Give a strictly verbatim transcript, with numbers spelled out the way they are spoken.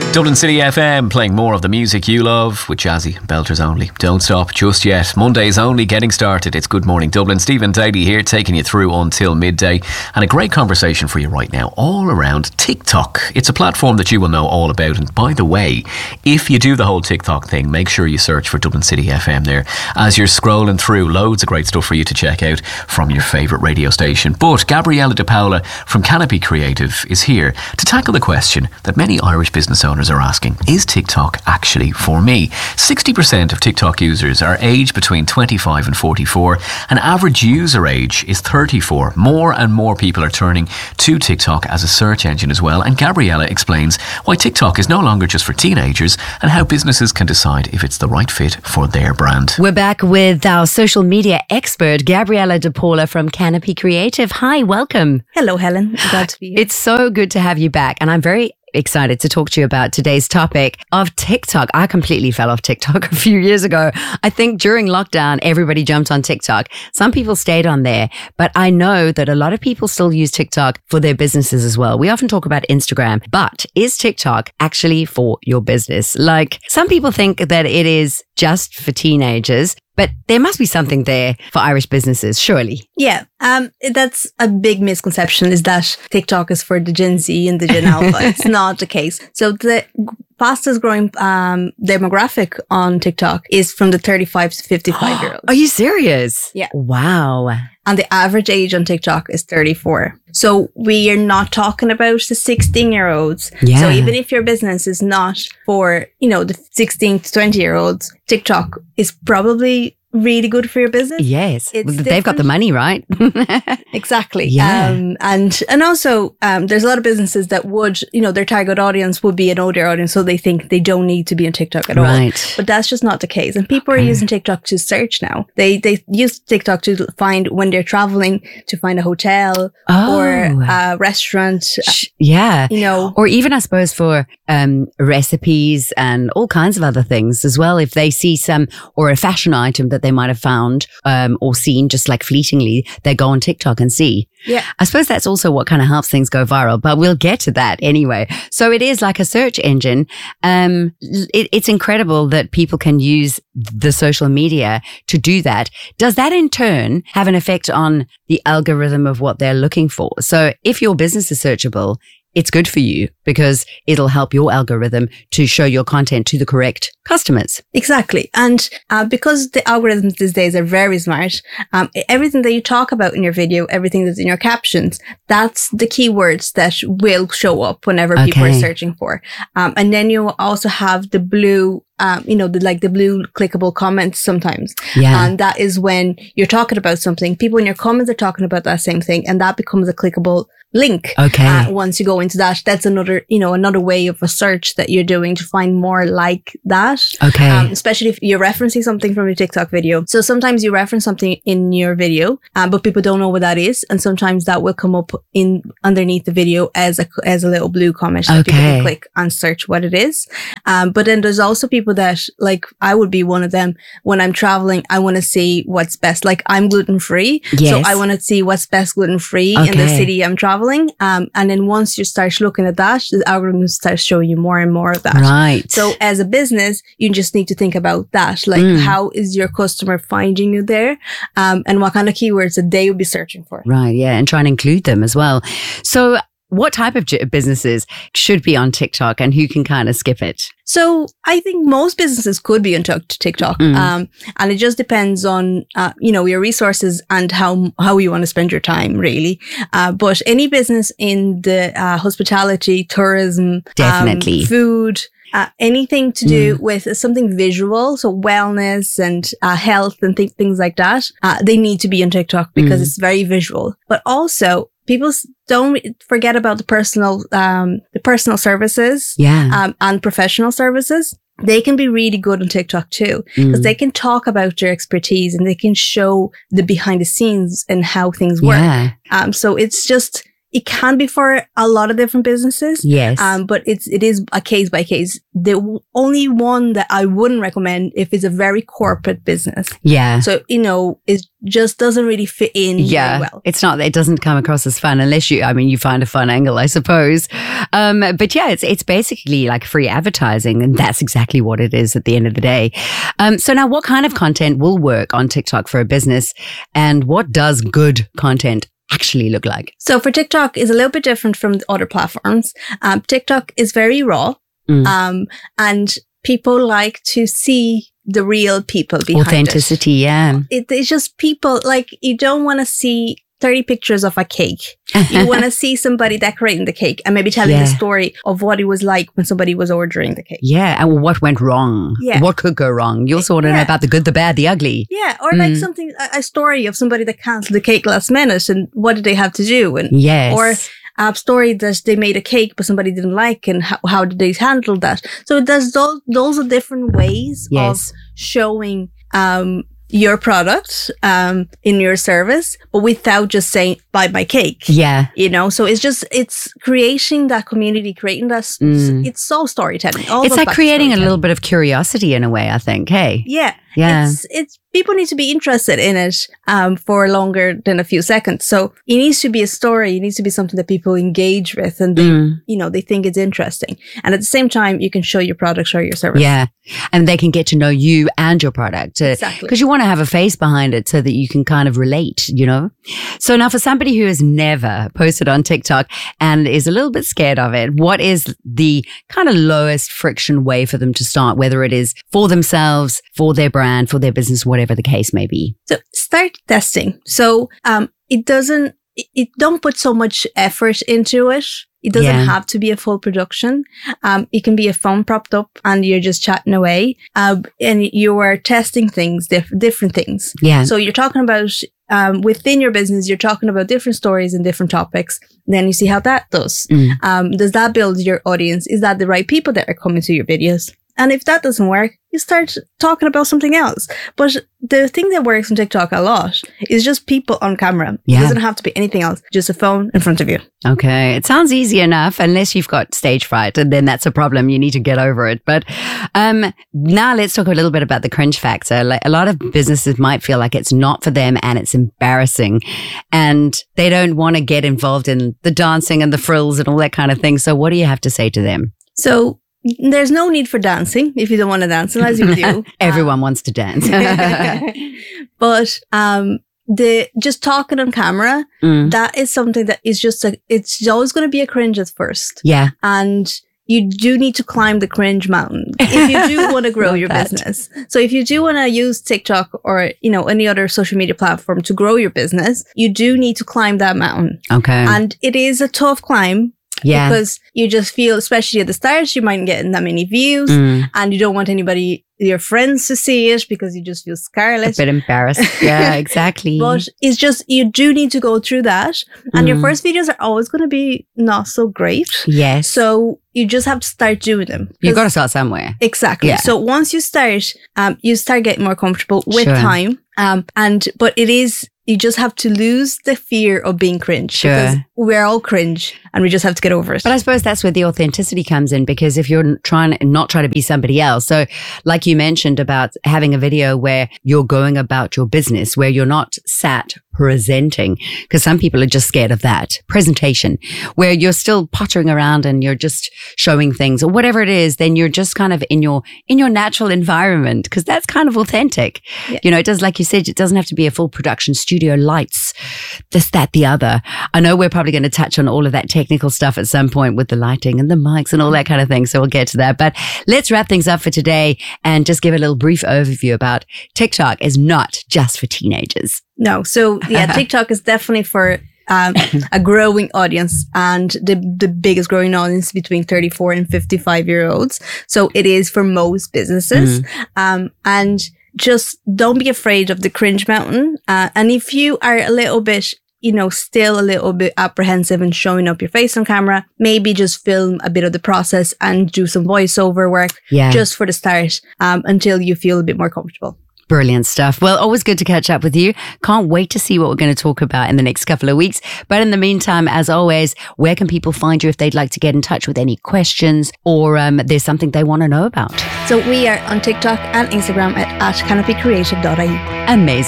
Dublin City F M, playing more of the music you love with jazzy belters only. Don't stop just yet. Monday's only getting started. It's Good Morning Dublin. Stephen Daly here, taking you through until midday. And a great conversation for you right now, all around TikTok. It's a platform that you will know all about. And by the way, if you do the whole TikTok thing, make sure you search for Dublin City F M there. As you're scrolling through, loads of great stuff for you to check out from your favourite radio station. But Gabriella De Paula from Canopy Creative is here to tackle the question that many Irish business owners are asking: is TikTok actually for me? sixty percent of TikTok users are aged between twenty-five and forty-four, and average user age is thirty-four. More and more people are turning to TikTok as a search engine as well, and Gabriella explains why TikTok is no longer just for teenagers and how businesses can decide if it's the right fit for their brand. We're back with our social media expert, Gabriella De Paula from Canopy Creative. Hi, welcome. Hello, Helen. Glad to be here. It's so good to have you back, and I'm very excited to talk to you about today's topic of TikTok. I completely fell off TikTok a few years ago. I think during lockdown, everybody jumped on TikTok. Some people stayed on there, but I know that a lot of people still use TikTok for their businesses as well. We often talk about Instagram, but is TikTok actually for your business? Like, some people think that it is just for teenagers, but there must be something there for Irish businesses, surely. Yeah, um, that's a big misconception, is that TikTok is for the Gen Z and the Gen Alpha. It's not the case. So the fastest growing um, demographic on TikTok is from the thirty-five to fifty-five year olds. Are you serious? Yeah. Wow. And the average age on TikTok is thirty-four. So we are not talking about the sixteen year olds. Yeah. So even if your business is not for, you know, the sixteen to twenty year olds, TikTok is probably really good for your business. Yes. It's Well, they've got the different. money, right? Exactly. Yeah. Um, and and also, um, there's a lot of businesses that would, you know, their target audience would be an older audience, so they think they don't need to be on TikTok at all. Right. But that's just not the case. And people Okay. are using TikTok to search now. They they use TikTok to find, when they're traveling, to find a hotel Oh. or a restaurant. Sh- Yeah. You know, Or even, I suppose, for um, recipes and all kinds of other things as well. If they see some, or a fashion item that they might have found um, or seen just like fleetingly, they go on TikTok and see. yeah. I suppose that's also what kind of helps things go viral, but we'll get to that anyway. So it is like a search engine. Um, it, it's incredible that people can use the social media to do that. Does that in turn have an effect on the algorithm of what they're looking for? So if your business is searchable, it's good for you because it'll help your algorithm to show your content to the correct customers. Exactly. And uh, because the algorithms these days are very smart, um, everything that you talk about in your video, everything that's in your captions, that's the keywords that will show up whenever people are Okay. searching for. Um, and then you also have the blue, um, you know, the, like the blue clickable comments sometimes. Yeah. And that is when you're talking about something, people in your comments are talking about that same thing, and that becomes a clickable link. Okay. Uh, once you go into that, that's another, you know, another way of a search that you're doing to find more like that. Okay. Um, especially if you're referencing something from your TikTok video. So sometimes you reference something in your video, um, but people don't know what that is. And sometimes that will come up in underneath the video as a, as a little blue comment that people Okay. can click and search what it is. Um, but then there's also people that, like, I would be one of them. When I'm traveling, I want to see what's best. Like, I'm gluten free. So Yes. I want to see what's best gluten free in the Okay. city I'm traveling. Um, and then once you start looking at that, the algorithm starts showing you more and more of that. Right. So as a business, you just need to think about that. Like, Mm. how is your customer finding you there? Um, and what kind of keywords that they would be searching for? Right, yeah, and try and include them as well. So what type of j- businesses should be on TikTok and who can kind of skip it? So I think most businesses could be on Tik- TikTok. Mm. Um, and it just depends on, uh, you know, your resources and how, how you want to spend your time, really. Uh, but any business in the, uh, hospitality, tourism, Definitely. um, food, Uh, anything to do mm. with something visual, so wellness and uh, health and th- things like that, uh, they need to be on TikTok because mm. it's very visual. But also, people don't forget about the personal, um, the personal services, yeah, um, and professional services. They can be really good on TikTok too, because mm. they can talk about their expertise and they can show the behind the scenes and how things work. Yeah. Um, so it's just, it can be for a lot of different businesses. Yes. Um, but it's, it is a case by case. The w- only one that I wouldn't recommend if it's a very corporate business. Yeah. So, you know, it just doesn't really fit in Yeah. very well. It's not, it doesn't come across as fun unless you, I mean, you find a fun angle, I suppose. Um, but yeah, it's, it's basically like free advertising, and that's exactly what it is at the end of the day. Um, so now what kind of content will work on TikTok for a business, and what does good content actually look like? So for TikTok is a little bit different from the other platforms. Um, TikTok is very raw. Mm. Um, and people like to see the real people behind Authenticity, yeah. it. it. It's just people, like, you don't want to see thirty pictures of a cake. You want to see somebody decorating the cake and maybe telling Yeah. the story of what it was like when somebody was ordering the cake. Yeah, and what went wrong? Yeah. What could go wrong? You also want to know Yeah. about the good, the bad, the ugly. Yeah, or like Mm. something, a, a story of somebody that cancelled the cake last minute and what did they have to do? And Yes. or a story that they made a cake but somebody didn't like, and how, how did they handle that? So there's those, those are different ways Yes. of showing um, your product um, in your service, but without just saying, buy my cake. Yeah. You know, so it's just, it's creating that community, creating that, s- Mm. it's all storytelling. All It's goes like back to creating a storytelling. little bit of curiosity in a way, I think. Hey. Yeah. Yeah. It's, it's, people need to be interested in it um, for longer than a few seconds. So it needs to be a story. It needs to be something that people engage with and they, Mm. you know, they think it's interesting. And at the same time, you can show your product or your service. Yeah. And they can get to know you and your product. Exactly. Because you want to have a face behind it so that you can kind of relate, you know? So now for somebody who has never posted on TikTok and is a little bit scared of it, what is the kind of lowest friction way for them to start, whether it is for themselves, for their brand, for their business, whatever the case may be? So start testing. So um, it doesn't, it, it don't put so much effort into it. It doesn't Yeah. have to be a full production. Um, it can be a phone propped up and you're just chatting away. Um, and you are testing things, diff- different things. Yeah. So you're talking about um, within your business, you're talking about different stories and different topics. Then you see how that does. Mm. Um, does that build your audience? Is that the right people that are coming to your videos? And if that doesn't work, you start talking about something else. But the thing that works on TikTok a lot is just people on camera. Yeah. It doesn't have to be anything else, just a phone in front of you. Okay. It sounds easy enough unless you've got stage fright, and then that's a problem. You need to get over it. But um, now let's talk a little bit about the cringe factor. Like, a lot of businesses might feel like it's not for them and it's embarrassing and they don't want to get involved in the dancing and the frills and all that kind of thing. So what do you have to say to them? So there's no need for dancing if you don't want to dance, unless you do. Everyone wants to dance. But um, the just talking on camera, Mm. that is something that is just a, it's always going to be a cringe at first. Yeah. And you do need to climb the cringe mountain if you do want to grow Love your that. business. So if you do want to use TikTok or, you know, any other social media platform to grow your business, you do need to climb that mountain. Okay. And it is a tough climb. Yeah. Because you just feel, especially at the start, you mightn't get that many views Mm. and you don't want anybody, your friends, to see it because you just feel A scarlet. bit embarrassed. Yeah, exactly. But it's just, you do need to go through that. And your Mm. first videos are always going to be not so great. Yes. So you just have to start doing them. You've got to 'Cause- start somewhere. Exactly. Yeah. So once you start, um, you start getting more comfortable with Sure. time. Um, and, but it is, you just have to lose the fear of being cringe. Sure. Because we're all cringe and we just have to get over it. But I suppose that's where the authenticity comes in, because if you're trying not trying to be somebody else. So like you mentioned about having a video where you're going about your business, where you're not sat presenting, because some people are just scared of that presentation, where you're still pottering around and you're just showing things or whatever it is, then you're just kind of in your, in your natural environment, because that's kind of authentic. Yeah. You know, it does, like you said, it doesn't have to be a full production studio, lights, this, that, the other. I know we're probably going to touch on all of that technical stuff at some point with the lighting and the mics and all that kind of thing. So we'll get to that. But let's wrap things up for today and just give a little brief overview about TikTok is not just for teenagers. No. So yeah, TikTok is definitely for um, a growing audience, and the the biggest growing audience between thirty-four and fifty-five year olds. So it is for most businesses. Um, and just don't be afraid of the cringe mountain. Uh, and if you are a little bit, you know, still a little bit apprehensive in showing up your face on camera, maybe just film a bit of the process and do some voiceover work Yeah. just for the start, um, until you feel a bit more comfortable. Brilliant stuff. Well, always good to catch up with you. Can't wait to see what we're going to talk about in the next couple of weeks. But in the meantime, as always, where can people find you if they'd like to get in touch with any questions or um, there's something they want to know about? So we are on TikTok and Instagram at, at canopy creative dot I E. Amazing.